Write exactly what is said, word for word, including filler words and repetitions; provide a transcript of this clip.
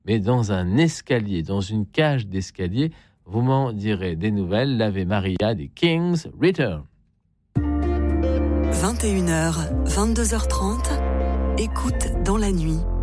mais dans un escalier, dans une cage d'escalier. Vous m'en direz des nouvelles. L'Ave Maria des Kings Return. vingt et une heures, vingt-deux heures trente, écoute dans la nuit.